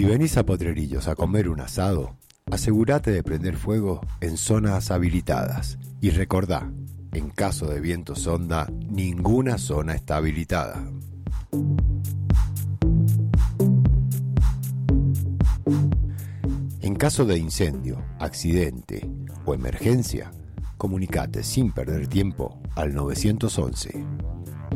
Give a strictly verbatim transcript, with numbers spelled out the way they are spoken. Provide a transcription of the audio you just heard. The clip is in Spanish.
Si venís a Potrerillos a comer un asado, asegúrate de prender fuego en zonas habilitadas. Y recordá, en caso de viento sonda, ninguna zona está habilitada. En caso de incendio, accidente o emergencia, comunicate sin perder tiempo al nueve once.